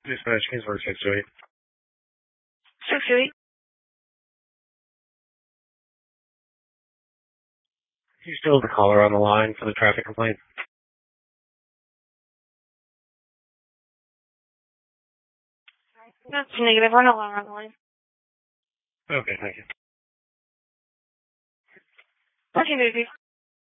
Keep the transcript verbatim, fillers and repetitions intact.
Dispatch, Kingsburg six two eight. six two eight. You still have the caller on the line for the traffic complaint? That's negative. We're no longer on the line. Okay, thank you. Okay, baby.